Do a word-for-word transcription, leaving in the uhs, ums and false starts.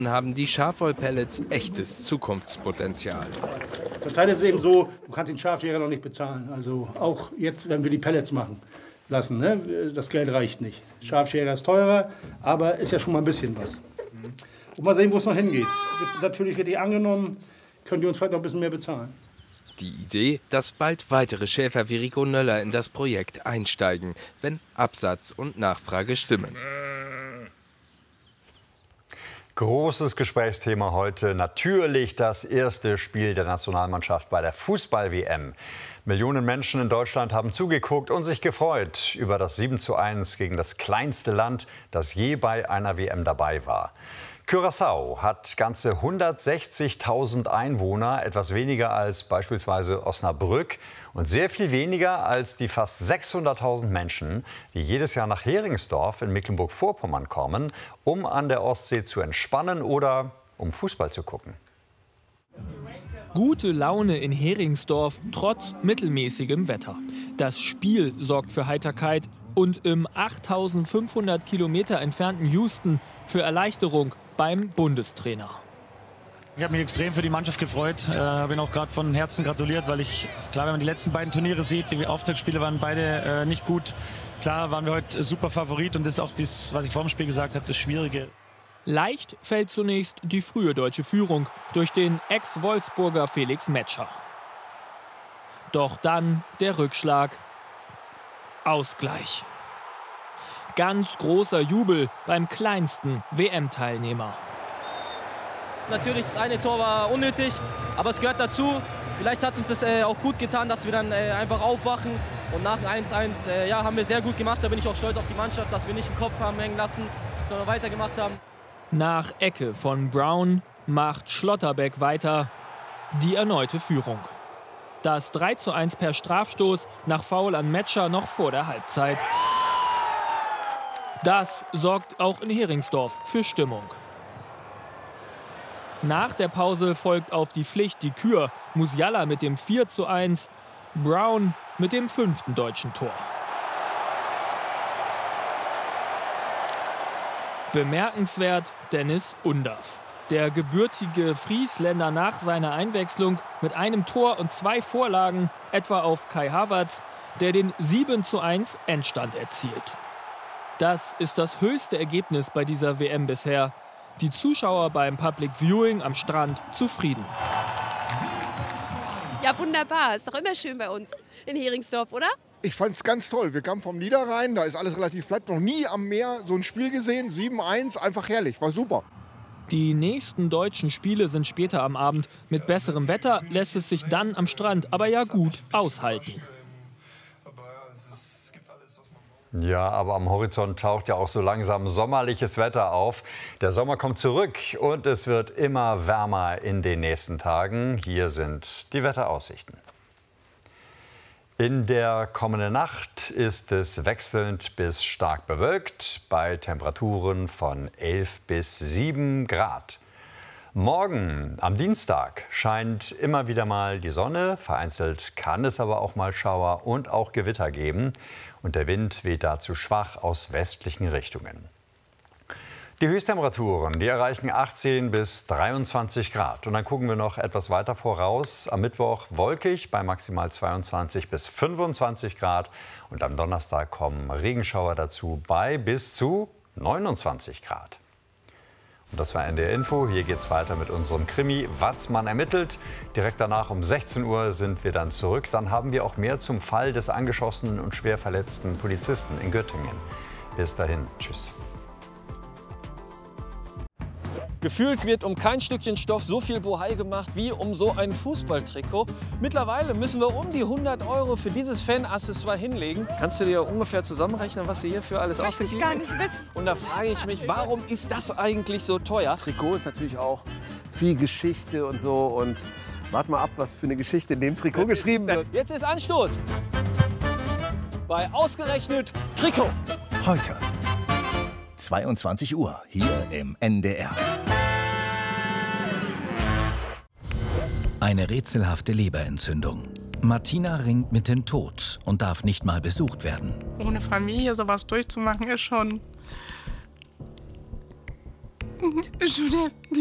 haben die Schafwollpellets echtes Zukunftspotenzial. Zurzeit ist es eben so, du kannst den Schafjäger noch nicht bezahlen. Also auch jetzt, wenn wir die Pellets machen lassen, ne? Das Geld reicht nicht. Schafjäger ist teurer, aber ist ja schon mal ein bisschen was. Und mal sehen, wo es noch hingeht. Jetzt natürlich wird die angenommen, können die uns vielleicht noch ein bisschen mehr bezahlen. Die Idee, dass bald weitere Schäfer wie Rico Nöller in das Projekt einsteigen, wenn Absatz und Nachfrage stimmen. Großes Gesprächsthema heute natürlich das erste Spiel der Nationalmannschaft bei der Fußball-W M. Millionen Menschen in Deutschland haben zugeguckt und sich gefreut über das sieben zu eins gegen das kleinste Land, das je bei einer W M dabei war. Curaçao hat ganze hundertsechzigtausend Einwohner, etwas weniger als beispielsweise Osnabrück und sehr viel weniger als die fast sechshunderttausend Menschen, die jedes Jahr nach Heringsdorf in Mecklenburg-Vorpommern kommen, um an der Ostsee zu entspannen oder um Fußball zu gucken. Gute Laune in Heringsdorf trotz mittelmäßigem Wetter. Das Spiel sorgt für Heiterkeit und im achttausendfünfhundert Kilometer entfernten Houston für Erleichterung beim Bundestrainer. Ich habe mich extrem für die Mannschaft gefreut. Ich äh, habe ihnen auch gerade von Herzen gratuliert, weil ich, klar, wenn man die letzten beiden Turniere sieht, die Auftaktspiele waren beide äh, nicht gut. Klar waren wir heute super Favorit und das ist auch das, was ich vor dem Spiel gesagt habe, das Schwierige. Leicht fällt zunächst die frühe deutsche Führung durch den Ex-Wolfsburger Felix Metscher. Doch dann der Rückschlag. Ausgleich. Ganz großer Jubel beim kleinsten W M-Teilnehmer. Natürlich, das eine Tor war unnötig, aber es gehört dazu. Vielleicht hat uns das äh, auch gut getan, dass wir dann äh, einfach aufwachen. Und nach dem eins eins äh, ja, haben wir sehr gut gemacht. Da bin ich auch stolz auf die Mannschaft, dass wir nicht den Kopf haben hängen lassen, sondern weitergemacht haben. Nach Ecke von Brown macht Schlotterbeck weiter. Die erneute Führung. Das drei zu eins per Strafstoß nach Foul an Metscher noch vor der Halbzeit. Das sorgt auch in Heringsdorf für Stimmung. Nach der Pause folgt auf die Pflicht die Kür. Musiala mit dem vier zu eins, Brown mit dem fünften deutschen Tor. Bemerkenswert Dennis Undaff. Der gebürtige Friesländer nach seiner Einwechslung mit einem Tor und zwei Vorlagen, etwa auf Kai Havertz, der den sieben zu eins Endstand erzielt. Das ist das höchste Ergebnis bei dieser W M bisher. Die Zuschauer beim Public Viewing am Strand zufrieden. Ja, wunderbar. Ist doch immer schön bei uns in Heringsdorf, oder? Ich fand es ganz toll. Wir kamen vom Niederrhein, da ist alles relativ platt. Noch nie am Meer so ein Spiel gesehen. sieben eins, einfach herrlich, war super. Die nächsten deutschen Spiele sind später am Abend. Mit besserem Wetter lässt es sich dann am Strand aber ja gut aushalten. Ja, aber am Horizont taucht ja auch so langsam sommerliches Wetter auf. Der Sommer kommt zurück und es wird immer wärmer in den nächsten Tagen. Hier sind die Wetteraussichten. In der kommenden Nacht ist es wechselnd bis stark bewölkt bei Temperaturen von elf bis sieben Grad. Morgen, am Dienstag, scheint immer wieder mal die Sonne. Vereinzelt kann es aber auch mal Schauer und auch Gewitter geben. Und der Wind weht dazu schwach aus westlichen Richtungen. Die Höchsttemperaturen, die erreichen achtzehn bis dreiundzwanzig Grad. Und dann gucken wir noch etwas weiter voraus. Am Mittwoch wolkig bei maximal zweiundzwanzig bis fünfundzwanzig Grad. Und am Donnerstag kommen Regenschauer dazu bei bis zu neunundzwanzig Grad. Und das war N D R Info. Hier geht's weiter mit unserem Krimi Watzmann ermittelt. Direkt danach um sechzehn Uhr sind wir dann zurück. Dann haben wir auch mehr zum Fall des angeschossenen und schwer verletzten Polizisten in Göttingen. Bis dahin, tschüss. Gefühlt wird um kein Stückchen Stoff so viel Bohai gemacht wie um so ein Fußballtrikot. Mittlerweile müssen wir um die hundert Euro für dieses Fan-Accessoire hinlegen. Kannst du dir ungefähr zusammenrechnen, was sie hier für alles ausgegeben haben? Möchte ich gar nicht wissen. Und da frage ich mich, warum ist das eigentlich so teuer? Trikot ist natürlich auch viel Geschichte und so. Und warte mal ab, was für eine Geschichte in dem Trikot geschrieben wird. Jetzt ist Anstoß bei Ausgerechnet Trikot. Heute zweiundzwanzig Uhr hier im N D R. Eine rätselhafte Leberentzündung. Martina ringt mit dem Tod und darf nicht mal besucht werden. Ohne Familie sowas durchzumachen ist schon Je voulais